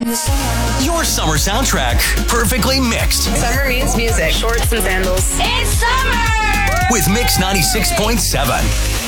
Your summer soundtrack, perfectly mixed. Summer means music. Shorts and sandals. It's summer! With Mix 96.7.